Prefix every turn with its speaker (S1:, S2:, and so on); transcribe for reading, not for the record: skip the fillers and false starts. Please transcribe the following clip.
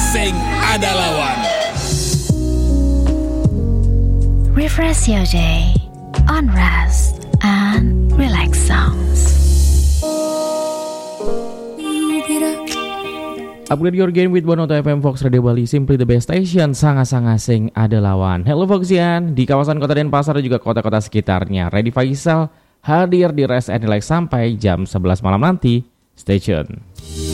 S1: Sing ada lawan.
S2: Refresh your day on Rest and Relax Songs.
S3: Upgrade your game with Bonoto FM Fox Radio Bali, simply the best station, sangat-sangat sing ada lawan. Hello Foxian, di kawasan Kota Denpasar dan juga kota-kota sekitarnya. Ready Faisal hadir di Rest and Relax sampai jam 11 malam nanti. Stay tune.